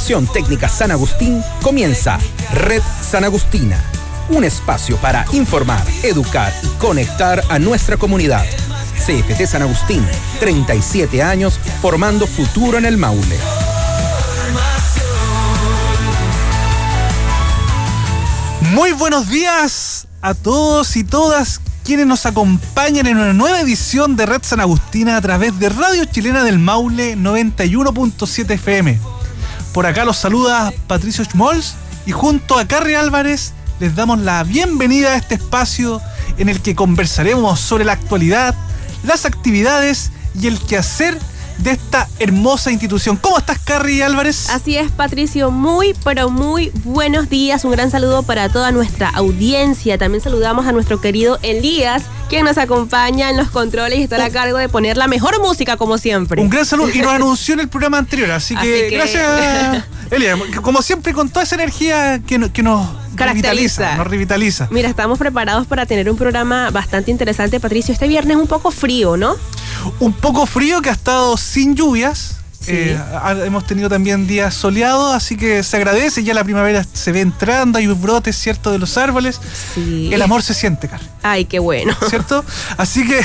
Institución Técnica San Agustín comienza Red San Agustina, un espacio para informar, educar y conectar a nuestra comunidad. CFT San Agustín, 37 años formando futuro en el Maule. Muy buenos días a todos y todas quienes nos acompañan en una nueva edición de Red San Agustina a través de Radio Chilena del Maule 91.7 FM. Por acá los saluda Patricio Schmolz y junto a Carrie Álvarez les damos la bienvenida a este espacio en el que conversaremos sobre la actualidad, las actividades y el quehacer de esta hermosa institución. ¿Cómo estás, Carrie Álvarez? Así es, Patricio, muy buenos días. Un gran saludo para toda nuestra audiencia. También saludamos a nuestro querido Elías, quien nos acompaña en los controles y estará a cargo de poner la mejor música, como siempre. Un gran saludo, y nos anunció en el programa anterior, así que gracias, Elías, como siempre, con toda esa energía que nos revitaliza. Mira, estamos preparados para tener un programa bastante interesante, Patricio. Este viernes un poco frío, ¿no? Un poco frío, que ha estado sin lluvias. Sí. Hemos tenido también días soleados, así que se agradece. Ya la primavera se ve entrando, hay brotes, ¿cierto?, de los árboles. Sí. El amor se siente, Carlos. Ay, qué bueno. ¿Cierto? Así que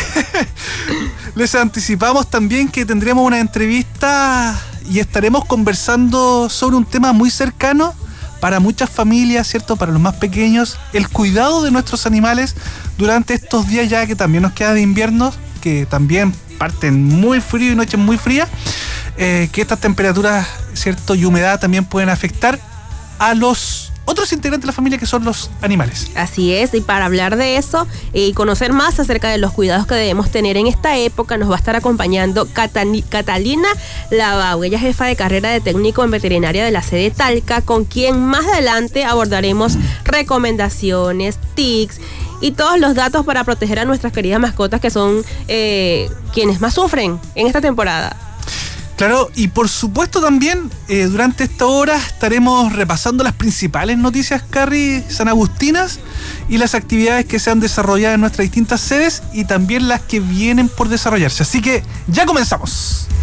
les anticipamos también que tendremos una entrevista y estaremos conversando sobre un tema muy cercano para muchas familias, ¿cierto?, para los más pequeños, el cuidado de nuestros animales durante estos días ya que también nos queda de invierno, que también parten muy frío y noches muy frías, que estas temperaturas, ¿cierto?, y humedad también pueden afectar a los otros integrantes de la familia, que son los animales. Así es, y para hablar de eso y conocer más acerca de los cuidados que debemos tener en esta época, nos va a estar acompañando Catalina Lavau. Ella es jefa de carrera de técnico en veterinaria de la sede Talca, con quien más adelante abordaremos recomendaciones, tics y todos los datos para proteger a nuestras queridas mascotas, que son quienes más sufren en esta temporada. Claro, y por supuesto también durante esta hora estaremos repasando las principales noticias, Carrie, sanagustinas, y las actividades que se han desarrollado en nuestras distintas sedes y también las que vienen por desarrollarse. Así que ya comenzamos.